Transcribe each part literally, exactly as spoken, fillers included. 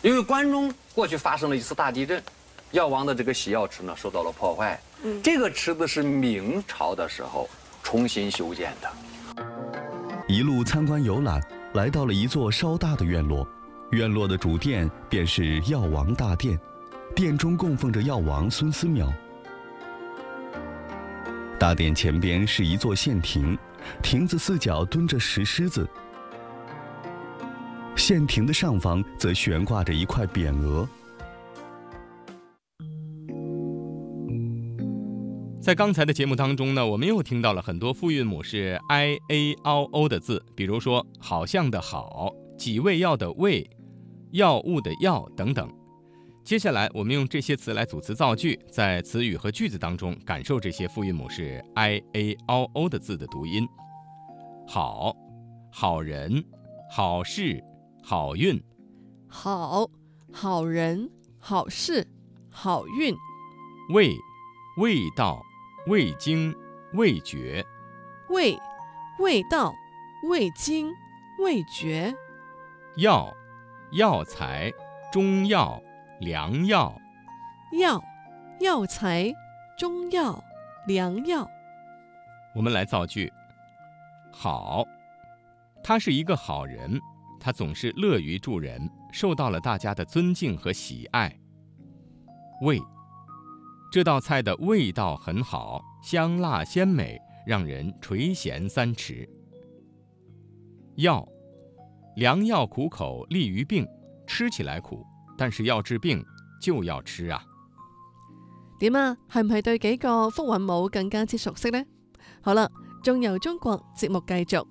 因为关中过去发生了一次大地震，药王的这个洗药池呢受到了破坏。嗯，这个池子是明朝的时候重新修建的。 一路参观游览，来到了一座稍大的院落，院落的主殿便是药王大殿，殿中供奉着药王孙思邈。大殿前边是一座县亭，亭子四角蹲着石狮子，县亭的上方则悬挂着一块匾额。 在刚才的节目当中呢，我们又听到了很多复韵母是 i a o o 的字，比如说好像的好、几味药的味、药物的药等等。接下来我们用这些词来组词造句，在词语和句子当中感受这些复韵母是 i a o o 的字的读音。好，好人，好事，好运。 好，好人，好事，好运。 味，味道，味精，味觉。 味，味道，味精，味觉。 药，药材，中药，良药。 药，药材，中药，良药。 我们来造句。好，他是一个好人，他总是乐于助人，受到了大家的尊敬和喜爱。味，这道菜的味道很好，香辣鲜美，让人垂涎三尺。药，良药苦口，利于病，吃起來苦，但是要治病就要吃啊。 點啊？係唔係對幾個復韻母更加之熟悉呢？好了，仲由中國節目繼續。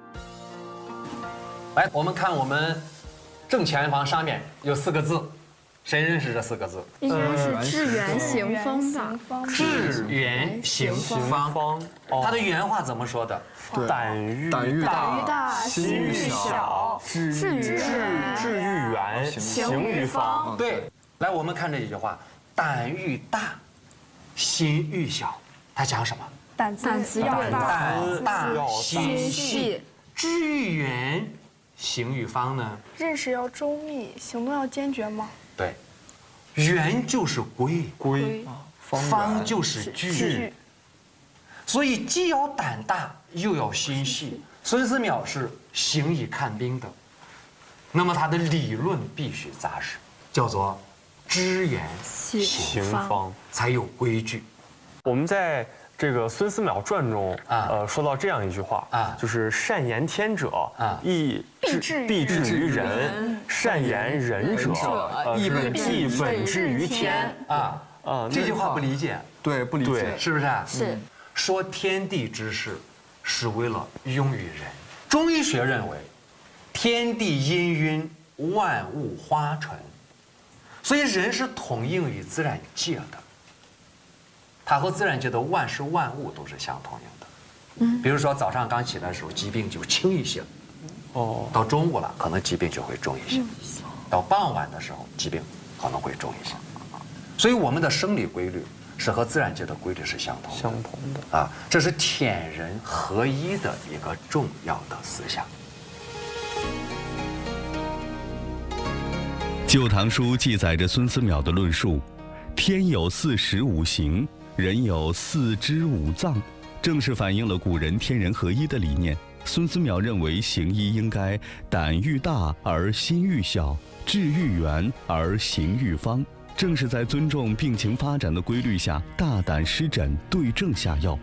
来，我们看我们正前方上面有四个字，谁认识这四个字？ 应该是致远行方吧？ 致远行方，它的原话怎么说的？ 胆欲胆欲大，心欲小， 志志于志欲远，行于方。 对，来，我们看这一句话：胆欲大，心欲小。它讲什么？ 胆子胆子要大， 胆大心细， 细，志欲远，行于方呢？ 认识要周密，行动要坚决吗？ 对，圆就是规， 规， 方就是矩。所以既要胆大，又要心细。孙思邈是行以看兵的，那么他的理论必须扎实，叫做知远行方， 才有规矩。 我们在这个《孙思邈传》中，呃，说到这样一句话啊，就是善言天者啊，亦至必至于人；善言人者，亦本亦本至于天啊啊！这句话不理解， 对，不理解， 是不是？ 是。 说天地之事，是为了用于人。中医学认为，天地氤氲，万物花纯，所以人是统应于自然界的。它和自然界的万事万物都是相统应的。嗯，比如说早上刚起来的时候，疾病就轻一些。哦，到中午了，可能疾病就会重一些。到傍晚的时候，疾病可能会重一些。所以我们的生理规律是和自然界的规律是相同的。 相同的啊，这是天人合一的一个重要的思想。 《旧唐书》记载着孙思邈的论述：天有四时五行，人有四肢五脏，正是反映了古人天人合一的理念。孙思邈认为行医应该胆欲大而心欲小，志欲远而行欲方，正是在尊重病情发展的规律下，大胆施诊，对症下药。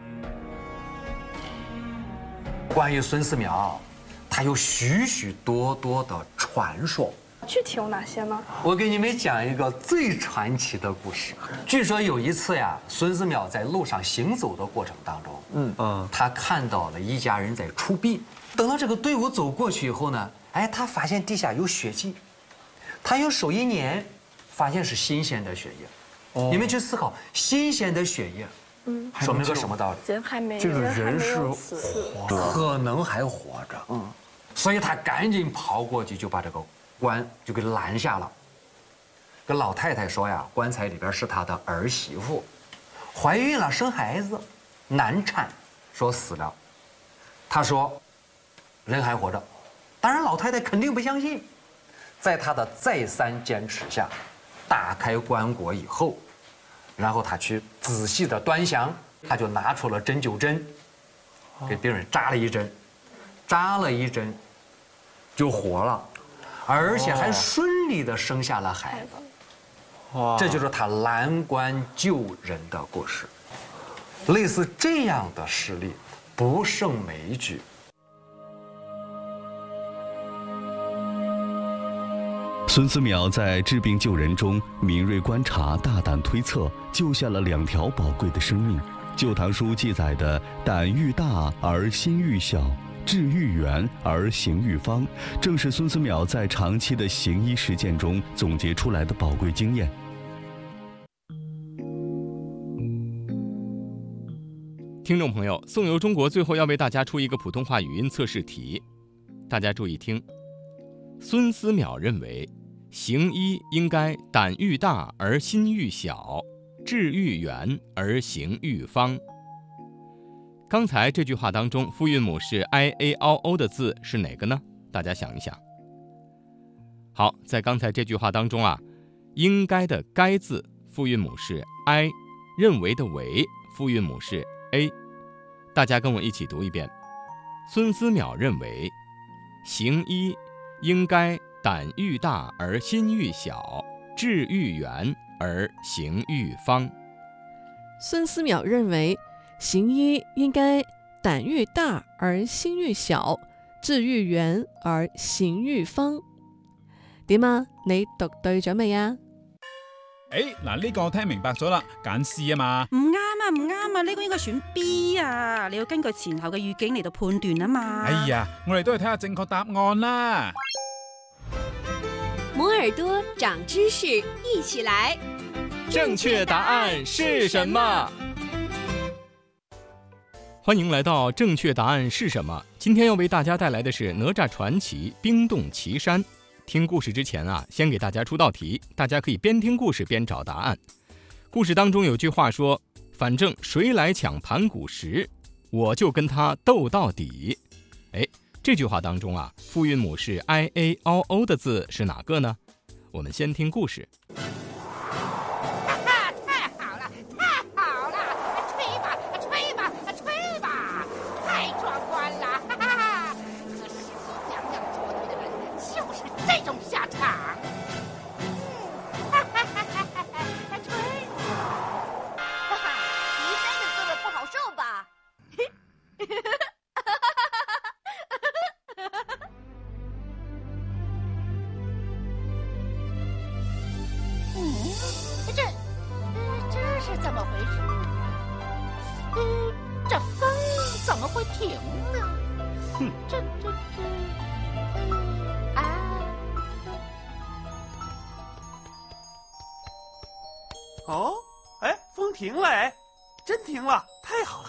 关于孙思邈，他有许许多多的传说。 具体有哪些呢？ 我给你们讲一个最传奇的故事。据说有一次呀，孙思邈在路上行走的过程当中，嗯嗯，他看到了一家人在出殡。等到这个队伍走过去以后呢，哎，他发现地下有血迹，他用手一捻，发现是新鲜的血液。哦，你们去思考，新鲜的血液，嗯，说明个什么道理？ 人还没， 这个人是活着，可能还活着。嗯，所以他赶紧跑过去，就把这个棺就给拦下了。跟老太太说呀，棺材里边是他的儿媳妇，怀孕了，生孩子，难产，说死了。他说，人还活着。当然，老太太肯定不相信， 在他的再三坚持下，打开棺椁以后，然后他去仔细的端详，他就拿出了针灸针，给病人扎了一针，扎了一针，就活了，而且还顺利的生下了孩子。哇，这就是他蓝棺救人的故事。类似这样的事例不胜枚举。 孙思邈在治病救人中敏锐观察，大胆推测，救下了两条宝贵的生命。《旧唐书》记载的“胆愈大而心愈小，治愈远而行愈方”，正是孙思邈在长期的行医实践中总结出来的宝贵经验。 听众朋友，宋游中国最后要为大家出一个普通话语音测试题，大家注意听。孙思邈认为，行医应该胆愈大而心愈小，治愈远而行愈方。刚才这句话当中，复韵母是 i a o o 的字是哪个呢？大家想一想。好，在刚才这句话当中啊，应该的该字复韵母是 i， 认为的为复韵母是 a。大家跟我一起读一遍。孙思邈认为，行医应该胆愈大而心愈小，治愈远而行愈方。 孙思邈认為行醫應該膽愈大而心愈小，治愈遠而行愈方。點啊？你讀對咗未啊？ 誒，嗱呢個我聽明白咗啦，揀 C 啊嘛。 唔啱啊，唔啱啊，呢個應該選 B 啊，你要根據前後嘅語境嚟到判斷啊嘛。 哎呀，我哋都係睇下正確答案啦。 摩耳朵長知識，一起來。 正確答案是什麼？歡迎來到正確答案是什麼？今天要為大家帶來的是哪吒傳奇冰凍岐山。聽故事之前啊，先給大家出道題，大家可以邊聽故事邊找答案。故事當中有句話說，反正誰來搶盤古石，我就跟他鬥到底。哎，這句話當中啊，復韻母是 i a o o 的字是哪個呢？我們先聽故事。 怎么回事？嗯，这风怎么会停呢？哼，这这这，嗯啊！ 哦，哎，风停了，哎，真停了，太好了。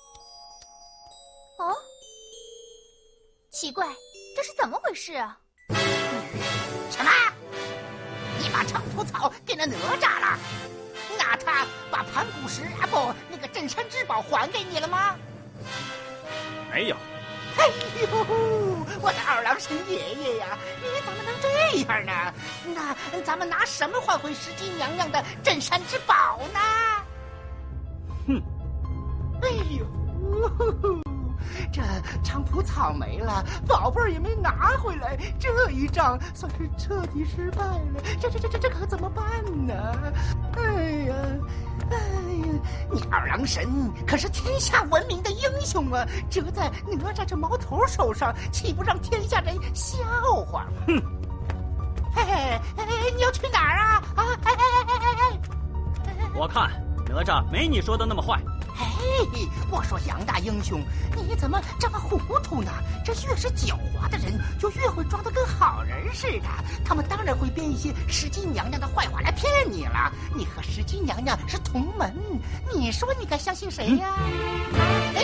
哦，奇怪，这是怎么回事啊？什么？你把菖蒲草给了哪吒了？那他把盘古石啊不，那个镇山之宝还给你了吗？ 没有。 哎呦，我的二郎神爷爷呀，你怎么能这样呢？那咱们拿什么换回石矶娘娘的镇山之宝呢？ 哼！ 哎呦，呵呵这菖蒲草没了，宝贝儿也没拿回来，这一仗算是彻底失败了。这这这这这可怎么办呢？哎呀，哎呀，你二郎神可是天下闻名的英雄啊，折在哪吒这毛头手上，岂不让天下人笑话？哼！哎哎，你要去哪儿啊？啊！哎哎哎哎哎哎！ 我看哪吒没你说的那么坏。 哎，我说杨大英雄，你怎么这么糊涂呢？这越是狡猾的人，就越会装得跟好人似的。他们当然会编一些石矶娘娘的坏话来骗你了。你和石矶娘娘是同门，你说你该相信谁呀？哎，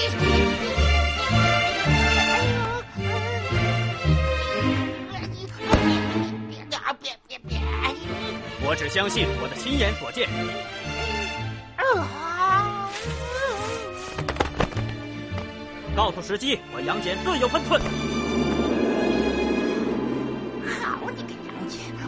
别别别！ 我只相信我的亲眼所见。告诉石矶，我杨戬自有分寸。